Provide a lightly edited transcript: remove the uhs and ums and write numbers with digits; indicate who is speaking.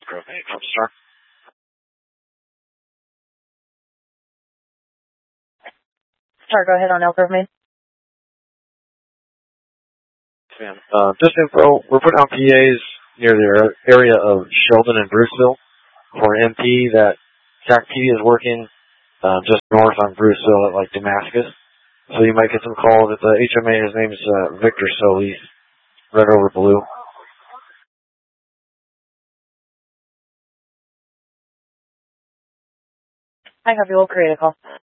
Speaker 1: Grove 8 from Star.
Speaker 2: Star, go ahead on Elk Grove Main.
Speaker 1: Ma'am. Just info, we're putting out PAs near the area of Sheldon and Bruceville for an MP that TAC PD is working just north on Bruceville at like Damascus. So you might get some calls at the HMA. His name is Victor Solis, red over blue.
Speaker 2: I have you. We'll create a call.